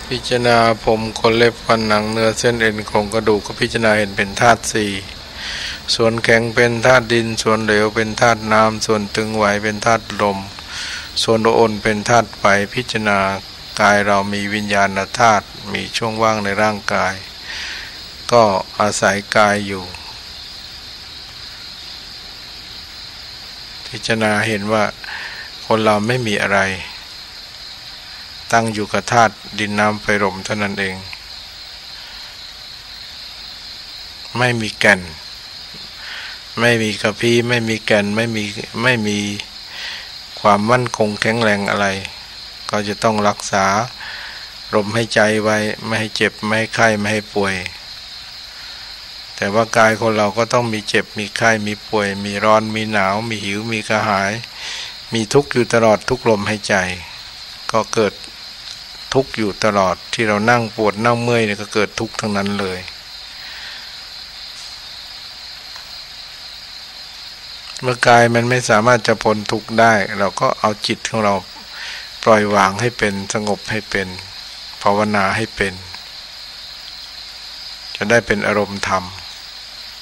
พิจารณาผมขนเล็บฟันหนังเนื้อเส้นเอ็นโครงกระดูกก็พิจารณาเห็นเป็นธาตุสี่ส่วนแข็งเป็นธาตุดินส่วนเหลวเป็นธาตุน้ำส่วนตึงไหวเป็นธาตุลมส่วนอ่อนเป็นธาตุไฟพิจารณากายเรามีวิญญาณธาตุมีช่วงว่างในร่างกายก็อาศัยกายอยู่พิจารณาเห็นว่าคนเราไม่มีอะไรตั้งอยู่กับธาตุดินน้ำไฟลมเท่านั้นเองไม่มีแก่นไม่มีกระพี้ไม่มีแก่นไม่มีความมั่นคงแข็งแรงอะไรก็จะต้องรักษาลมหายใจไว้ไม่ให้เจ็บไม่ให้ไข้ไม่ให้ป่วยแต่ว่ากายคนเราก็ต้องมีเจ็บมีไข้มีป่วยมีร้อนมีหนาวมีหิวมีกระหายมีทุกข์อยู่ตลอดทุกลมหายใจก็เกิดทุกข์อยู่ตลอดที่เรานั่งปวดนั่งเมื่อยเนี่ยก็เกิดทุกข์ทั้งนั้นเลยเมื่อกายมันไม่สามารถจะพ้นทุกข์ได้เราก็เอาจิตของเราปล่อยวางให้เป็นสงบให้เป็นภาวนาให้เป็นจะได้เป็นอารมณ์ธรรม